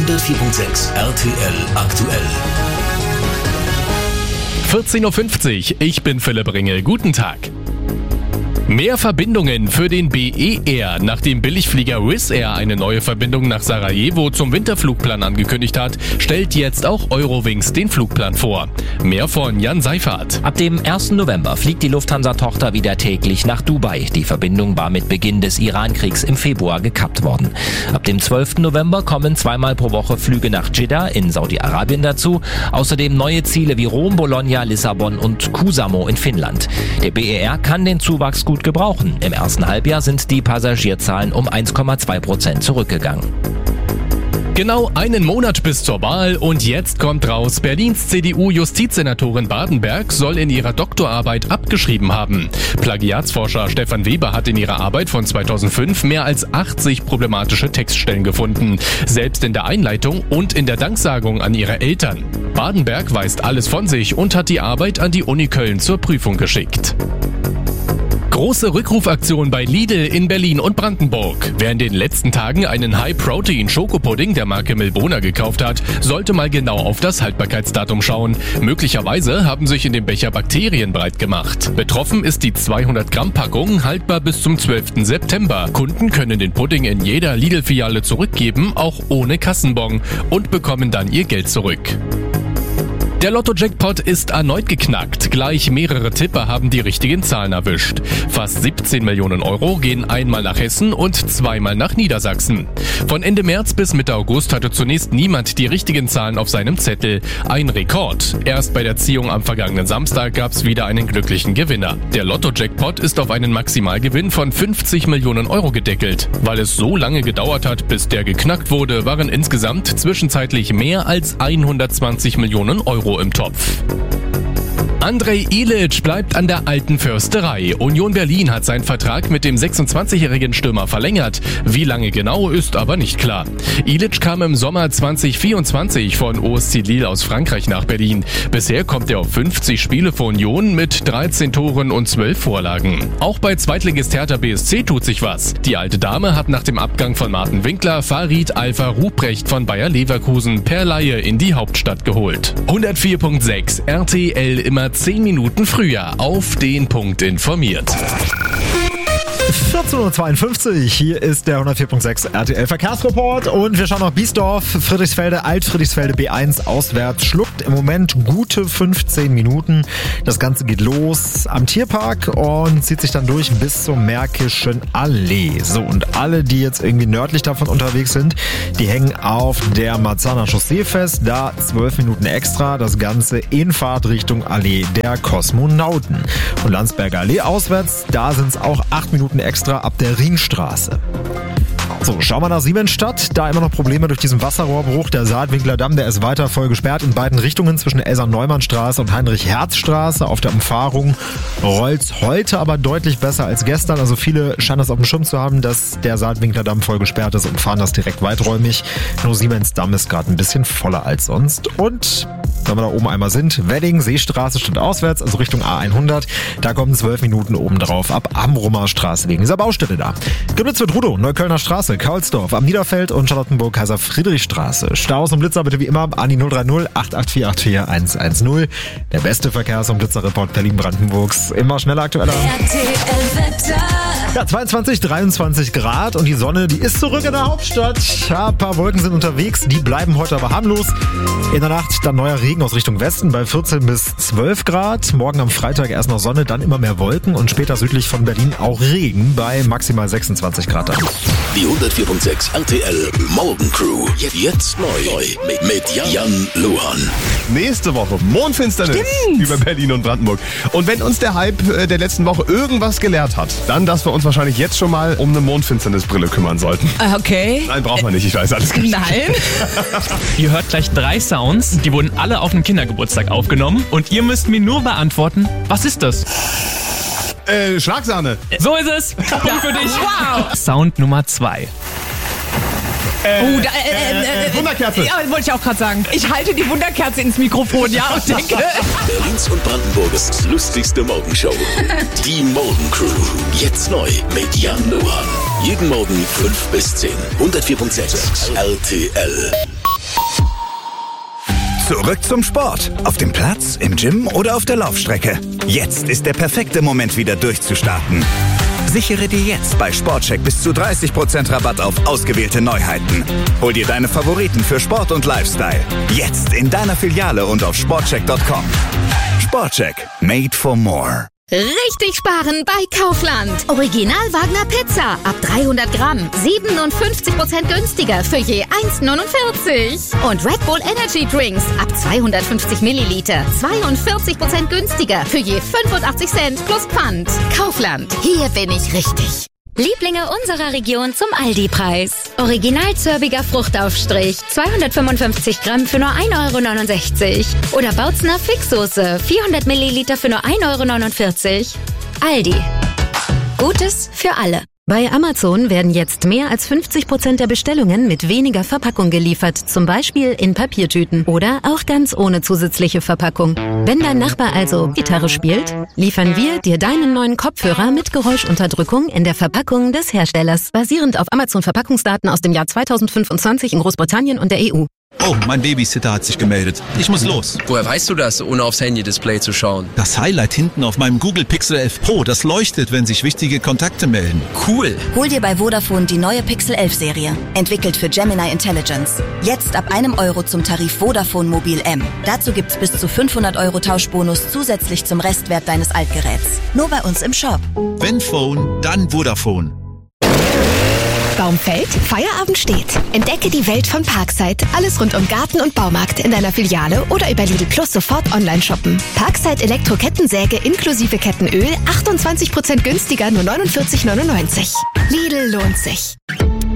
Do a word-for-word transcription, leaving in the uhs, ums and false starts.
hundertvier Komma sechs R T L aktuell. vierzehn Uhr fünfzig, ich bin Philipp Ringel. Guten Tag. Mehr Verbindungen für den B E R. Nachdem Billigflieger Wizz Air eine neue Verbindung nach Sarajevo zum Winterflugplan angekündigt hat, stellt jetzt auch Eurowings den Flugplan vor. Mehr von Jan Seifert. Ab dem ersten November fliegt die Lufthansa-Tochter wieder täglich nach Dubai. Die Verbindung war mit Beginn des Irankriegs im Februar gekappt worden. Ab dem zwölften November kommen zweimal pro Woche Flüge nach Jeddah in Saudi-Arabien dazu. Außerdem neue Ziele wie Rom, Bologna, Lissabon und Kuusamo in Finnland. Der B E R kann den Zuwachs gut gebrauchen. Im ersten Halbjahr sind die Passagierzahlen um eins Komma zwei Prozent zurückgegangen. Genau einen Monat bis zur Wahl und jetzt kommt raus, Berlins C D U-Justizsenatorin Badenberg soll in ihrer Doktorarbeit abgeschrieben haben. Plagiatsforscher Stefan Weber hat in ihrer Arbeit von zweitausendfünf mehr als achtzig problematische Textstellen gefunden, selbst in der Einleitung und in der Danksagung an ihre Eltern. Badenberg weist alles von sich und hat die Arbeit an die Uni Köln zur Prüfung geschickt. Große Rückrufaktion bei Lidl in Berlin und Brandenburg. Wer in den letzten Tagen einen High-Protein-Schokopudding der Marke Milbona gekauft hat, sollte mal genau auf das Haltbarkeitsdatum schauen. Möglicherweise haben sich in dem Becher Bakterien breit gemacht. Betroffen ist die zweihundert Gramm Packung, haltbar bis zum zwölften September. Kunden können den Pudding in jeder Lidl-Filiale zurückgeben, auch ohne Kassenbon, und bekommen dann ihr Geld zurück. Der Lotto-Jackpot ist erneut geknackt. Gleich mehrere Tipper haben die richtigen Zahlen erwischt. Fast siebzehn Millionen Euro gehen einmal nach Hessen und zweimal nach Niedersachsen. Von Ende März bis Mitte August hatte zunächst niemand die richtigen Zahlen auf seinem Zettel. Ein Rekord. Erst bei der Ziehung am vergangenen Samstag gab es wieder einen glücklichen Gewinner. Der Lotto-Jackpot ist auf einen Maximalgewinn von fünfzig Millionen Euro gedeckelt. Weil es so lange gedauert hat, bis der geknackt wurde, waren insgesamt zwischenzeitlich mehr als hundertzwanzig Millionen Euro im Topf. Andrej Ilić bleibt an der alten Försterei. Union Berlin hat seinen Vertrag mit dem sechsundzwanzigjährigen Stürmer verlängert. Wie lange genau, ist aber nicht klar. Ilić kam im Sommer zweitausendvierundzwanzig von O S C Lille aus Frankreich nach Berlin. Bisher kommt er auf fünfzig Spiele für Union mit dreizehn Toren und zwölf Vorlagen. Auch bei Zweitligist Hertha B S C tut sich was. Die alte Dame hat nach dem Abgang von Martin Winkler Farid Alpha Ruprecht von Bayer Leverkusen per Leihe in die Hauptstadt geholt. hundertvier Komma sechs R T L immer zehn Minuten früher auf den Punkt informiert. vierzehn Uhr zweiundfünfzig, hier ist der hundertvier Komma sechs R T L Verkehrsreport und wir schauen nach Biesdorf, Friedrichsfelde, Alt-Friedrichsfelde B eins auswärts, schluckt im Moment gute fünfzehn Minuten. Das Ganze geht los am Tierpark und zieht sich dann durch bis zur Märkischen Allee. So, und alle, die jetzt irgendwie nördlich davon unterwegs sind, die hängen auf der Marzahner Chaussee fest, da zwölf Minuten extra, das Ganze in Fahrtrichtung Allee der Kosmonauten. Und Landsberger Allee auswärts, da sind es auch acht Minuten extra ab der Ringstraße. So, schauen wir nach Siemensstadt. Da immer noch Probleme durch diesen Wasserrohrbruch. Der Saatwinkler Damm, der ist weiter voll gesperrt in beiden Richtungen zwischen Elsa-Neumann-Straße und Heinrich-Herz-Straße. Auf der Umfahrung rollt's heute aber deutlich besser als gestern. Also viele scheinen das auf dem Schirm zu haben, dass der Saatwinkler Damm voll gesperrt ist und fahren das direkt weiträumig. Nur Siemensdamm ist gerade ein bisschen voller als sonst. Und wenn wir da oben einmal sind, Wedding, Seestraße stand auswärts, also Richtung A hundert. Da kommen zwölf Minuten oben drauf ab Amrumer Straße wegen dieser Baustelle da. Göbnitz wird Rudow, Neuköllner Straße, Kaulsdorf, am Niederfeld und Charlottenburg Kaiser-Friedrich-Straße. Staus und Blitzer bitte wie immer an die null drei null acht acht vier acht vier eins eins null. Der beste Verkehrs- und Blitzerreport Berlin-Brandenburgs. Immer schneller, aktueller. Ja, zweiundzwanzig, dreiundzwanzig Grad und die Sonne, die ist zurück in der Hauptstadt. Ja, ein paar Wolken sind unterwegs, die bleiben heute aber harmlos. In der Nacht dann neuer Regen aus Richtung Westen bei vierzehn bis zwölf Grad. Morgen am Freitag erst noch Sonne, dann immer mehr Wolken und später südlich von Berlin auch Regen bei maximal sechsundzwanzig Grad. Die hundertvier Komma sechs R T L Morgencrew. Jetzt neu mit, mit Jan Luhan. Nächste Woche Mondfinsternis Stimmt. über Berlin und Brandenburg. Und wenn uns der Hype der letzten Woche irgendwas gelehrt hat, dann, dass wir uns wahrscheinlich jetzt schon mal um eine Mondfinsternisbrille kümmern sollten. Okay. Nein, braucht man nicht, ich weiß alles. Nein. Ihr hört gleich drei Sounds, die wurden alle auf dem Kindergeburtstag aufgenommen und ihr müsst mir nur beantworten, was ist das? Äh, Schlagsahne. So ist es. Punkt für dich. Wow. Sound Nummer zwei. Äh, Oh, da, äh, äh, äh, Wunderkerze. Ja, wollte ich auch gerade sagen. Ich halte die Wunderkerze ins Mikrofon, ja, und denke... Berlins und Brandenburgs lustigste Morgenshow. Die Morgencrew. Jetzt neu mit Jan Luhan. Jeden Morgen fünf bis zehn. hundertvier Komma sechs R T L. Zurück zum Sport. Auf dem Platz, im Gym oder auf der Laufstrecke. Jetzt ist der perfekte Moment, wieder durchzustarten. Sichere dir jetzt bei Sportcheck bis zu dreißig Prozent Rabatt auf ausgewählte Neuheiten. Hol dir deine Favoriten für Sport und Lifestyle. Jetzt in deiner Filiale und auf sportcheck punkt com. Sportcheck. Made for more. Richtig sparen bei Kaufland. Original Wagner Pizza ab dreihundert Gramm. siebenundfünfzig Prozent günstiger für je eins neunundvierzig. Und Red Bull Energy Drinks ab zweihundertfünfzig Milliliter. zweiundvierzig Prozent günstiger für je fünfundachtzig Cent plus Pfand. Kaufland. Hier bin ich richtig. Lieblinge unserer Region zum Aldi-Preis. Original zörbiger Fruchtaufstrich, zweihundertfünfundfünfzig Gramm für nur ein Euro neunundsechzig. Oder Bautzner Fixsoße, vierhundert Milliliter für nur ein Euro neunundvierzig. Aldi. Gutes für alle. Bei Amazon werden jetzt mehr als fünfzig Prozent der Bestellungen mit weniger Verpackung geliefert, zum Beispiel in Papiertüten oder auch ganz ohne zusätzliche Verpackung. Wenn dein Nachbar also Gitarre spielt, liefern wir dir deinen neuen Kopfhörer mit Geräuschunterdrückung in der Verpackung des Herstellers, basierend auf Amazon-Verpackungsdaten aus dem Jahr zweitausendfünfundzwanzig in Großbritannien und der E U. Oh, mein Babysitter hat sich gemeldet. Ich muss los. Woher weißt du das, ohne aufs Handy-Display zu schauen? Das Highlight hinten auf meinem Google Pixel elf Pro, das leuchtet, wenn sich wichtige Kontakte melden. Cool. Hol dir bei Vodafone die neue Pixel elf Serie. Entwickelt für Gemini Intelligence. Jetzt ab einem Euro zum Tarif Vodafone Mobil M. Dazu gibt's bis zu fünfhundert Euro Tauschbonus zusätzlich zum Restwert deines Altgeräts. Nur bei uns im Shop. Wenn Phone, dann Vodafone. Baum fällt, Feierabend steht. Entdecke die Welt von Parkside. Alles rund um Garten und Baumarkt in deiner Filiale oder über Lidl Plus sofort online shoppen. Parkside Elektro-Kettensäge inklusive Kettenöl achtundzwanzig Prozent günstiger, nur neunundvierzig neunundneunzig. Lidl lohnt sich.